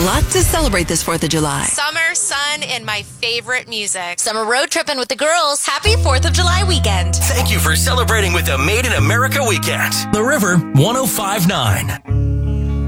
lot to celebrate this 4th of July. Summer, sun, and my favorite music. Summer road tripping with the girls. Happy 4th of July weekend. Thank you for celebrating with the Made in America weekend. The River 105.9.